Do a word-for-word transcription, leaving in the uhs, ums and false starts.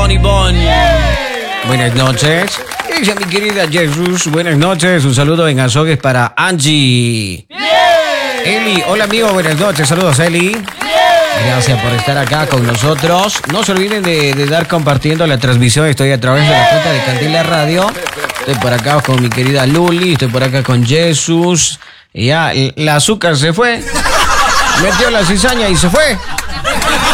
Bonnie Bon. Buenas noches. Ella, mi querida Jesús, buenas noches. Un saludo en Azogues para Angie. Eli, hola amigo, buenas noches. Saludos, Eli. Gracias por estar acá con nosotros. No se olviden de, de dar compartiendo la transmisión. Estoy a través de la cuenta de Candela Radio. Estoy por acá con mi querida Luli. Estoy por acá con Jesús. Y ya, la azúcar se fue. Metió la cizaña y se fue.